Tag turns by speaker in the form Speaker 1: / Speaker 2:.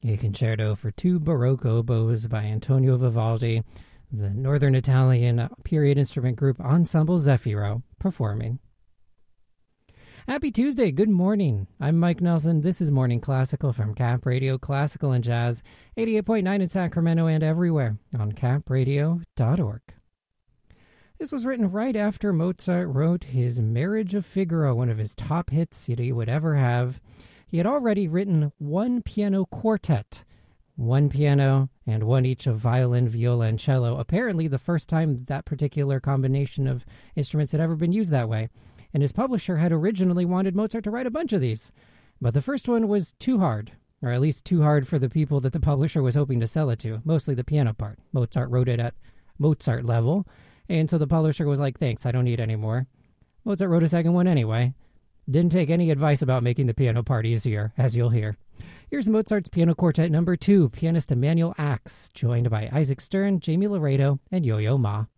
Speaker 1: a concerto for two Baroque oboes by Antonio Vivaldi, the Northern Italian period instrument group Ensemble Zefiro, performing. Happy Tuesday, good morning. I'm Mike Nelson. This is Morning Classical from Cap Radio Classical and Jazz, 88.9 in Sacramento and everywhere on capradio.org. This was written right after Mozart wrote his Marriage of Figaro, one of his top hits he would ever have. He had already written one piano quartet, one piano and one each of violin, viola, and cello, apparently the first time that particular combination of instruments had ever been used that way. And his publisher had originally wanted Mozart to write a bunch of these. But the first one was too hard, or at least too hard for the people that the publisher was hoping to sell it to, mostly the piano part. Mozart wrote it at Mozart level, and so the publisher was like, thanks, I don't need any more. Mozart wrote a second one anyway. Didn't take any advice about making the piano part easier, as you'll hear. Here's Mozart's Piano Quartet No. 2, pianist Emanuel Ax, joined by Isaac Stern, Jamie Laredo, and Yo-Yo Ma.